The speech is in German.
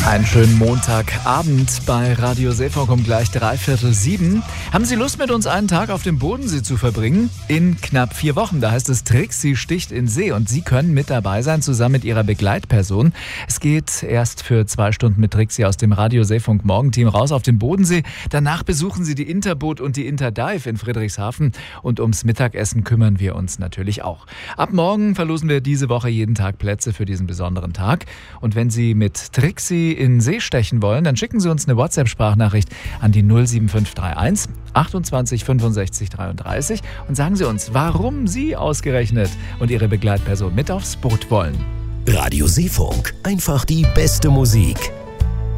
Einen schönen Montagabend bei Radio Seefunk um gleich 6:45. Haben Sie Lust, mit uns einen Tag auf dem Bodensee zu verbringen? In knapp 4 Wochen. Da heißt es Trixie sticht in See und Sie können mit dabei sein, zusammen mit Ihrer Begleitperson. Es geht erst für 2 Stunden mit Trixie aus dem Radio Seefunk Morgenteam raus auf den Bodensee. Danach besuchen Sie die Interboot und die Interdive in Friedrichshafen. Und ums Mittagessen kümmern wir uns natürlich auch. Ab morgen verlosen wir diese Woche jeden Tag Plätze für diesen besonderen Tag. Und wenn Sie mit Trixie in See stechen wollen, dann schicken Sie uns eine WhatsApp-Sprachnachricht an die 07531 28 65 33 und sagen Sie uns, warum Sie ausgerechnet und Ihre Begleitperson mit aufs Boot wollen. Radio Seefunk, einfach die beste Musik.